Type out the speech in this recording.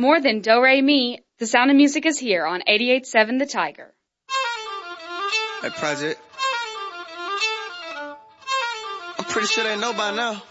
more than do-re-mi, the sound of music is here on 88.7 The Tiger. Hey, Project. I'm pretty sure they know by now.